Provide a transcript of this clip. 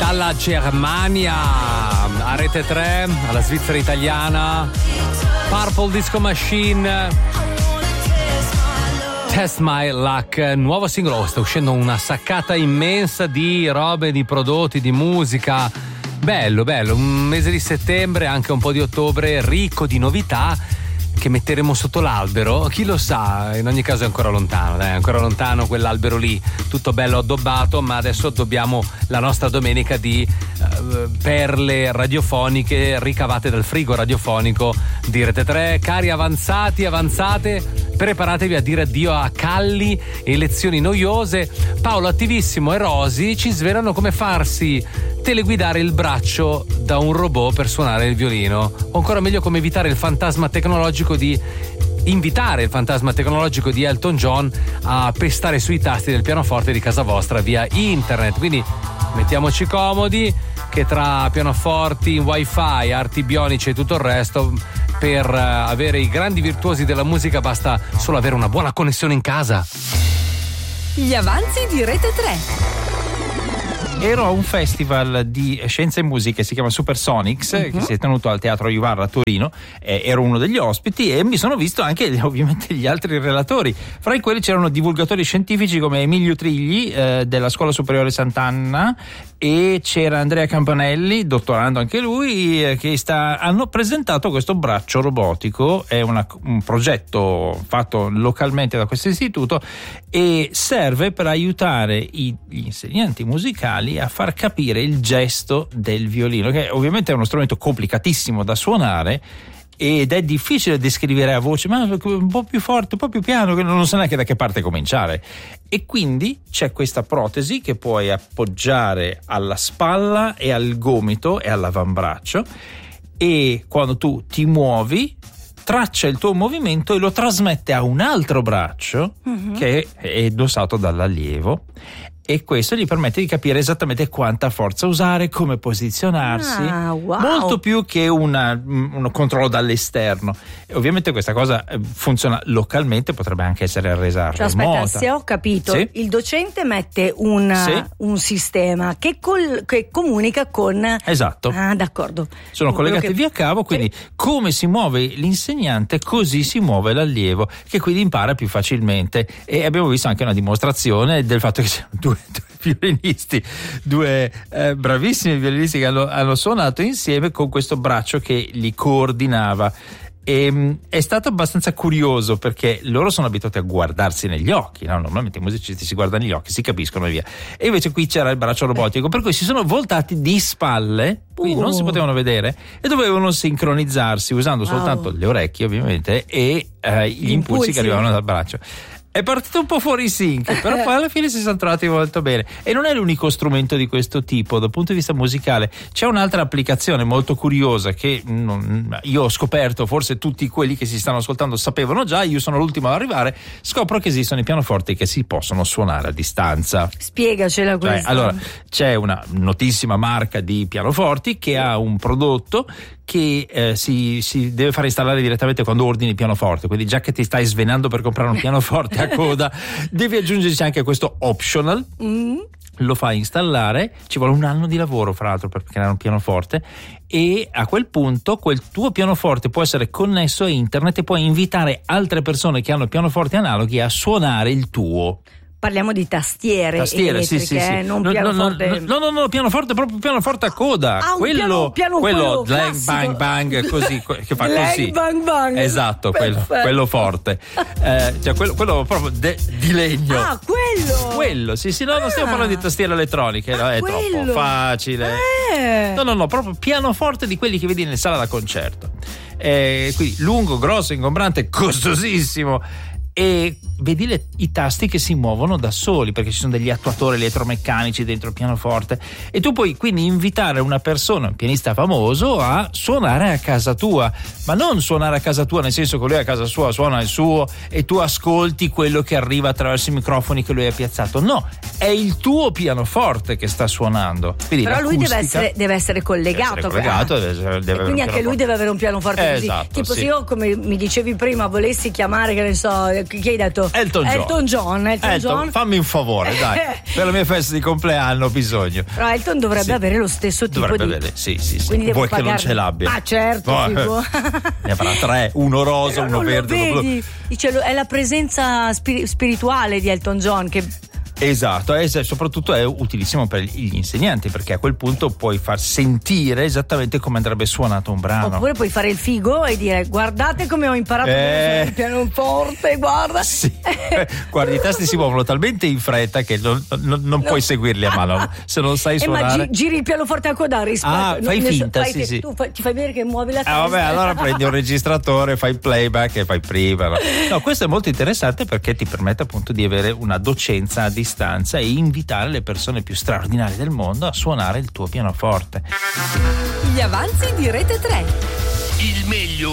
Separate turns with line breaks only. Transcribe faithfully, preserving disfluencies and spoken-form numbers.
dalla Germania a Rete tre, alla Svizzera italiana, Purple Disco Machine, Test My Luck, nuovo singolo. Oh, sta uscendo una saccata immensa di robe, di prodotti, di musica. Bello, bello, un mese di settembre, anche un po' di ottobre, ricco di novità che metteremo sotto l'albero. Chi lo sa, in ogni caso è ancora lontano, dai, è ancora lontano quell'albero lì, tutto bello addobbato, ma adesso dobbiamo la nostra domenica di uh, perle radiofoniche ricavate dal frigo radiofonico di Rete tre. Cari avanzati, avanzate, preparatevi a dire addio a calli e lezioni noiose. Paolo Attivissimo e Rosi ci svelano come farsi teleguidare il braccio da un robot per suonare il violino, o ancora meglio come evitare il fantasma tecnologico di invitare il fantasma tecnologico di Elton John a pestare sui tasti del pianoforte di casa vostra via internet. Quindi mettiamoci comodi, che tra pianoforti, wifi, arti bionici e tutto il resto, per avere i grandi virtuosi della musica basta solo avere una buona connessione in casa.
Gli avanzi di Rete tre.
Ero a un festival di scienza e musica che si chiama Supersonics, uh-huh. che si è tenuto al Teatro Juvarra a Torino. Eh, ero uno degli ospiti e mi sono visto anche ovviamente gli altri relatori. Fra i quelli c'erano divulgatori scientifici come Emilio Trigli eh, della Scuola Superiore Sant'Anna, e c'era Andrea Campanelli, dottorando anche lui, eh, che sta, hanno presentato questo braccio robotico. È una, un progetto fatto localmente da questo istituto e serve per aiutare i, gli insegnanti musicali a far capire il gesto del violino, che ovviamente è uno strumento complicatissimo da suonare ed è difficile descrivere a voce, ma un po' più forte, un po' più piano, che non so neanche da che parte cominciare. E quindi c'è questa protesi che puoi appoggiare alla spalla e al gomito e all'avambraccio, e quando tu ti muovi traccia il tuo movimento e lo trasmette a un altro braccio, uh-huh. che è indossato dall'allievo, e questo gli permette di capire esattamente quanta forza usare, come posizionarsi,
ah, wow.
molto più che una, un controllo dall'esterno. E ovviamente questa cosa funziona localmente, potrebbe anche essere resa
cioè,
remota.
Aspetta, se ho capito,
sì?
il docente mette un,
sì? un
sistema che, col, che comunica con...
Esatto.
Ah, d'accordo.
Sono collegati
che...
via cavo, quindi sì. come si muove l'insegnante, così si muove l'allievo, che quindi impara più facilmente. E abbiamo visto anche una dimostrazione del fatto che c'erano due due violinisti, due eh, bravissimi violinisti che hanno, hanno suonato insieme con questo braccio che li coordinava. E, mh, è stato abbastanza curioso perché loro sono abituati a guardarsi negli occhi, no? Normalmente i musicisti si guardano negli occhi, si capiscono e via, e invece qui c'era il braccio robotico, per cui si sono voltati di spalle, quindi uh. non si potevano vedere e dovevano sincronizzarsi usando wow. soltanto le orecchie ovviamente e eh, gli, gli impulsi, impulsi che arrivavano dal braccio. È partito un po' fuori sync, però poi alla fine si sono trovati molto bene. E non è l'unico strumento di questo tipo dal punto di vista musicale. C'è un'altra applicazione molto curiosa che non, io ho scoperto, forse tutti quelli che si stanno ascoltando sapevano già, io sono l'ultimo ad arrivare. Scopro che esistono i pianoforti che si possono suonare a distanza.
Spiegacela questa.
Cioè, allora, c'è una notissima marca di pianoforti che ha un prodotto che eh, si, si deve fare installare direttamente quando ordini il pianoforte, quindi già che ti stai svenando per comprare un pianoforte a coda devi aggiungerci anche questo optional. mm. Lo fai installare, ci vuole un anno di lavoro fra l'altro per creare un pianoforte, e a quel punto quel tuo pianoforte può essere connesso a internet e puoi invitare altre persone che hanno pianoforti analoghi a suonare il tuo.
Parliamo di tastiere,
tastiere
elettriche,
sì, sì, sì.
non
no,
pianoforte.
No, no, no, no, pianoforte, proprio pianoforte a coda.
Ah,
quello,
piano, piano,
quello,
quello
bang, bang, bang, così, che fa
bang,
così.
Bang, bang.
Esatto, quello, quello forte. eh, cioè quello, quello proprio de, di legno.
Ah, quello.
Quello, sì, sì, no, non stiamo
ah.
parlando di tastiere elettroniche, no, è
quello.
troppo facile.
Eh.
No, no, no, proprio pianoforte di quelli che vedi nelle sale da concerto. Eh, quindi lungo, grosso, ingombrante, costosissimo. E vedi le, i tasti che si muovono da soli, perché ci sono degli attuatori elettromeccanici dentro il pianoforte, e tu puoi quindi invitare una persona, un pianista famoso, a suonare a casa tua, ma non suonare a casa tua nel senso che lui a casa sua suona il suo e tu ascolti quello che arriva attraverso i microfoni che lui ha piazzato. No, è il tuo pianoforte che sta suonando. Quindi
però lui deve essere, deve essere collegato,
deve essere collegato deve essere, deve
e quindi anche lui deve avere un pianoforte
eh,
così.
esatto,
tipo
sì.
se io, come mi dicevi prima, volessi chiamare, che ne so, chi hai detto?
Elton John.
Elton John. Elton
Elton,
John.
fammi un favore, dai. Per la mia festa di compleanno ho bisogno.
Però Elton dovrebbe
Sì.
avere lo stesso tipo
Dovrebbe
di.
avere, sì, sì, sì.
Quindi devo
Vuoi che non
pagarne-
ce l'abbia?
Ah, certo,
Poi-
figo.
Ne avrà tre, uno rosa,
Però
uno
non
verde,
lo
uno blu.
vedi. Dice, lo- è la presenza spiri- spirituale di Elton John che.
Esatto, e se- soprattutto è utilissimo per gli insegnanti, perché a quel punto puoi far sentire esattamente come andrebbe suonato un brano.
Oppure puoi fare il figo e dire guardate come ho imparato a
Eh.
suonare il pianoforte, guarda.
Sì. Guarda, i tasti si muovono talmente in fretta che non, non- non puoi seguirli a mano se non sai
Eh, ma
suonare.
gi- giri il pianoforte a coda rispetto.
Ah,
non-
fai
nessun-
finta,
fai
sì,
te-
sì.
Tu fai- ti fai vedere che muovi la testa.
Ah, vabbè, allora prendi un registratore, fai il playback e fai prima. no? No, questo è molto interessante perché ti permette appunto di avere una docenza a distanza e invitare le persone più straordinarie del mondo a suonare il tuo pianoforte.
Gli avanzi di Rete tre.
Il meglio